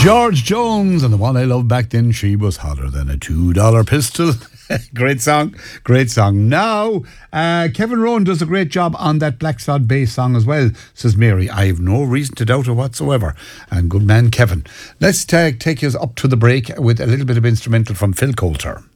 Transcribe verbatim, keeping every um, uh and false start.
George Jones and the one I loved back then, she was hotter than a two dollar pistol. Great song, great song. Now, uh, Kevin Rowan does a great job on that Black Sod bass song as well, says Mary. I have no reason to doubt it whatsoever. And good man, Kevin. Let's ta- take us up to the break with a little bit of instrumental from Phil Coulter.